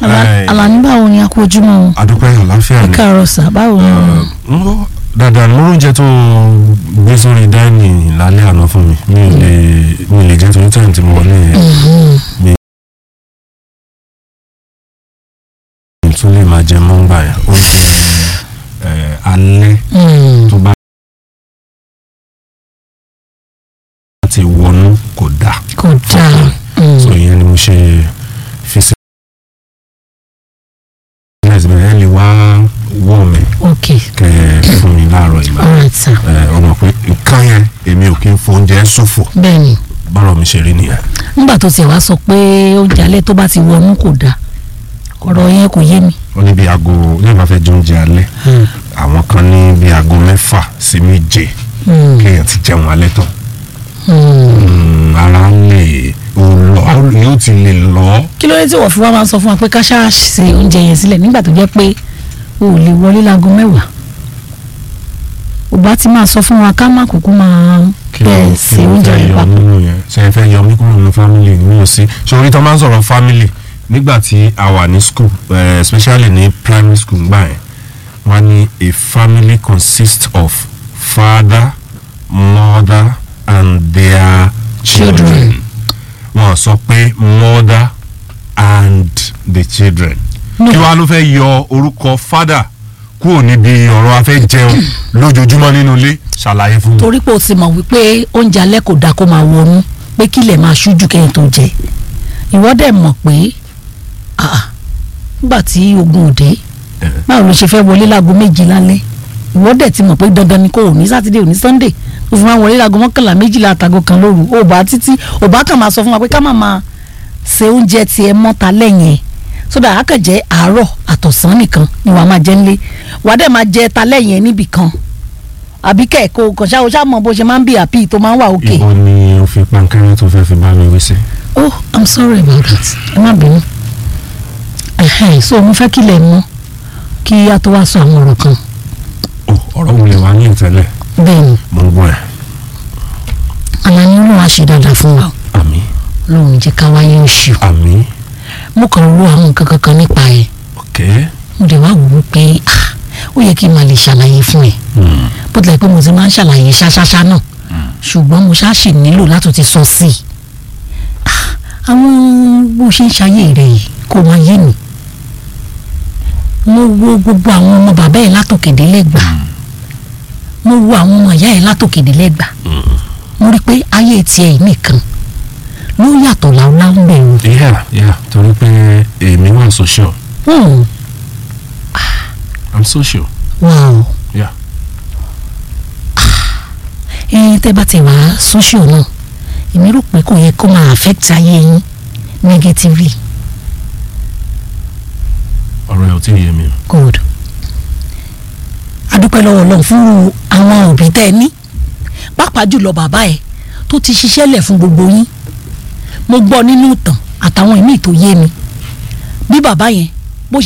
Alani báwo ni a kú ojúmọ́? Adúpẹ́ àlàáfíà ni. Ẹ káàárọ̀ sà, báwo ni? Dáadáa ní oúnjẹ tó gbé sórí dáìnì lálẹ́ àná fún mi mi lè jẹ́ torí táyì tí mo wọlé yẹn mi tún lè máa jẹ mọ́ngbà yẹn oúnjẹ alẹ́ tó bá ti wọnú kò dáa. So ìyẹn ni mo ṣe fi sí ẹ lè wá wọ́ mi kẹ fún mi láàárọ̀ ìgbà ọmọ pé nǹkan yẹn èmi ò kí ń fọ oúnjẹ ṣòfò bẹ́ẹ̀ni bọ́rọ̀ mi ṣe rí nìyẹn. nígbà tó ti wá sọ pé oúnjẹ alẹ́ tó bá ti wọnú kò dáa ọ̀rọ̀ yẹn kò yé mi. ó ní bí aago ní ìbá fẹ́ jẹ oúnjẹ alẹ́ àwọn kan ní bí aago 6 sí 7 kéèyàn ti jẹun alẹ́ tán ara lè yóò ti lè lọ. kí ló dé tí wọ́n fi wá máa ń sọ fún wa pé ká ṣáà ṣe oúnjẹ yẹn sílẹ̀ nígbà tó jẹ́ pé o ò lè wọlé láago 10 ògbà tí máa sọ fún wa ká má kúkú máa bẹ́ẹ̀ ṣe oúnjẹ yẹn papọ̀. ṣe é fẹ́ yọ mí kúrò nínú family mi ò sí sórí tó máa ń sọ̀rọ̀ family nígbà tí a wà ní school especially ní primary school gbà yẹn wọ́n ní a family consists of father mother and their children. Wọ́n sọ pé mother and the children. Kí wàá ló fẹ́ yọ orúkọ father kúrò níbi ọ̀rọ̀ afẹ́ jẹun lójoojúmọ́ nínú ilé ṣàlàyé fún mi. torí pé o ti mọ̀ wípé oúnjẹ alẹ́ kò dáa kó máa wọnú pé kílẹ̀ máa ṣújú kẹ́yìn tó jẹ ìwọ dẹ̀ mọ̀ pé nígbà tí ogun òde báwo ló ṣe fẹ́ wọlé láago 2 lálẹ́ ìwọ dẹ̀ ti mọ̀ pé dandan ni kò ní sátidé òní sunday ó fi máa wọlé láago 11 12 àtàgò kan lóru ó bá kàn máa sọ fún wa pé ká máa ṣe oúnjẹ tiẹ̀ mọ́ta lẹ́yìn ẹ̀ sódà á kàn jẹ́ àárọ̀ àtọ̀sán nìkan ni wàá máa jẹ nílé wàá dẹ̀ máa jẹ ta lẹ́yìn ẹ̀ níbì kan àbí kẹ́ẹ̀kọ́ kan ṣáà mọ̀ bó ṣe máa ń bí àpì tó máa ń wà òkè. ìbọn ni o fi pankẹ́rẹ́ tó fẹ́ fi bá mi wí sí. Oh, I'm sorry about that ẹ má bínú so mo fẹ́ kílẹ̀ mọ́ kí a tó wá sọ àwọn ọ̀rọ̀ kan. ọ̀rọ̀ wo lè wá ní ìtẹ́lẹ̀. bẹ́ẹ̀ni mo ń gbọ́ ẹ̀. Àlàní Olúwa á ṣe dáadáa fún wa. àmín. Ọlọ́run jẹ́ ká wáyé oṣù. àmín. mo kàn ro àwọn nǹkan kankan nípa ẹ̀. mo dẹ̀ wá wò ó pé ó yẹ kí n máa lè ṣàlàyé fún ẹ. bó tilẹ̀ pé mo ti máa ń ṣàlàyé ṣáṣáṣá náà ṣùgbọ́n mo ṣáṣì nílò láti ti sọ sí i. àwọn bó ṣe ń ṣayé rẹ̀ yìí kò máa yé mi. mo wo gbogbo àwọn ọmọ bàbá ẹ̀ látòkèdè lẹ́gbàá mo wo àwọn ọmọ ìyá ẹ̀ látòkèdè lẹ́gbàá mo rí i pé ayé tiẹ̀ nìkan ló yàtọ̀ láwọn ń bẹ̀rù. torí pé èmi wà social. I'm social. Wow. Yeah. Tẹ́ bá ti wá social náà èmi rò pé kò yẹ kó máa affect ayé yín negatively. ọ̀rọ̀ ẹ̀ ò tí ì yé mi. Good. adúpẹ́ lọ́wọ́ Ọlọ́run fún àwọn òbí tẹ́ ẹ ní pàápàá jùlọ bàbá ẹ̀ tó ti ṣiṣẹ́ lẹ̀ fún gbogbo yín mo gbọ́ nínú ìtàn àtàwọn ìmíì tó yé mi bí bàbá yẹn